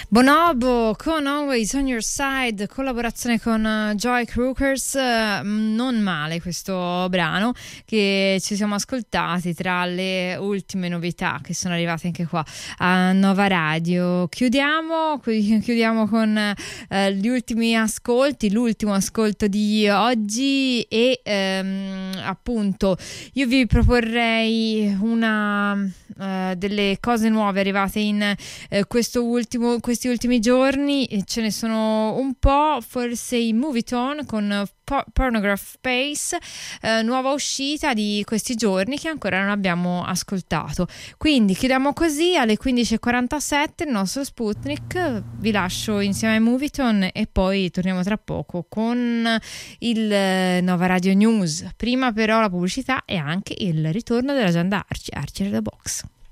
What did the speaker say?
Bonobo con Always on Your Side, collaborazione con Joy Crookers. Non male questo brano che ci siamo ascoltati tra le ultime novità che sono arrivate anche qua a Nova Radio. Chiudiamo con gli ultimi ascolti, l'ultimo ascolto di oggi e appunto io vi proporrei una delle cose nuove arrivate in questi ultimi giorni. Ce ne sono un po', forse i Movietone con Pornograph Space, nuova uscita di questi giorni che ancora non abbiamo ascoltato. Quindi chiudiamo così alle 15:47 il nostro Sputnik. Vi lascio insieme ai Movietone e poi torniamo tra poco con il Nova Radio News. Prima però la pubblicità e anche il ritorno dell'agenda Archer the Box.